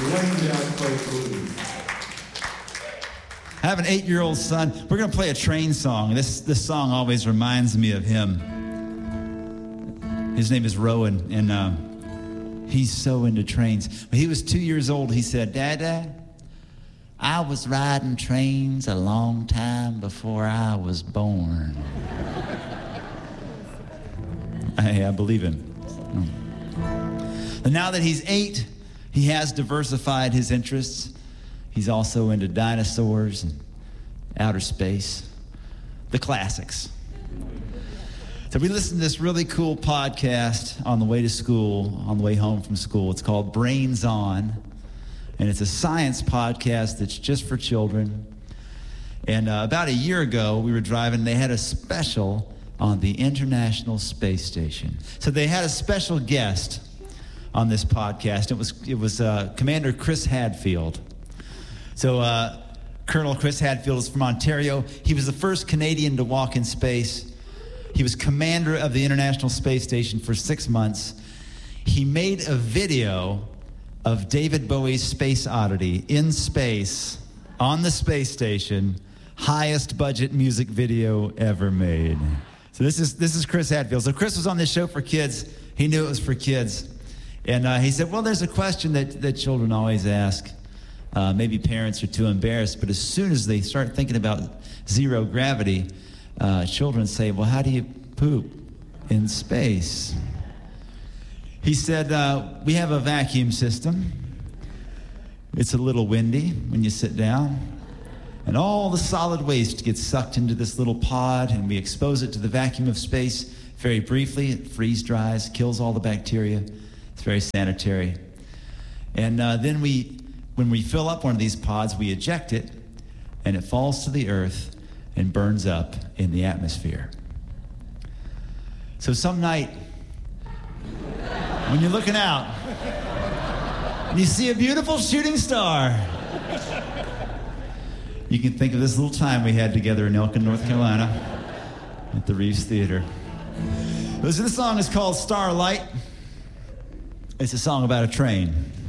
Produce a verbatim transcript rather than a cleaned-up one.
learned how to play blues. I have an eight-year-old son. We're going to play a train song. This this song always reminds me of him. His name is Rowan, and uh, he's so into trains. When he was two years old, he said, "Dad, I was riding trains a long time before I was born." Hey, I believe him. And now that he's eight, he has diversified his interests. He's also into dinosaurs and outer space, the classics. So we listened to this really cool podcast on the way to school, on the way home from school. It's called Brains On, and it's a science podcast that's just for children. And uh, about a year ago, we were driving, and they had a special on the International Space Station. So they had a special guest on this podcast. It was it was uh, Commander Chris Hadfield. So uh, Colonel Chris Hadfield is from Ontario. He was the first Canadian to walk in space. He was commander of the International Space Station for six months. He made a video of David Bowie's Space Oddity in space on the space station, highest budget music video ever made. So this is this is Chris Hadfield. So Chris was on this show for kids. He knew it was for kids. And uh, he said, well, there's a question that, that children always ask. Uh, maybe parents are too embarrassed, but as soon as they start thinking about zero gravity, uh, children say, well, how do you poop in space? He said, uh, we have a vacuum system. It's a little windy when you sit down. And all the solid waste gets sucked into this little pod, and we expose it to the vacuum of space very briefly. It freeze dries, kills all the bacteria. It's very sanitary. And uh, then we, when we fill up one of these pods, we eject it, and it falls to the earth and burns up in the atmosphere. So some night, when you're looking out, and you see a beautiful shooting star, you can think of this little time we had together in Elkin, North Carolina, at the Reeves Theater. This song is called Starlight. It's a song about a train.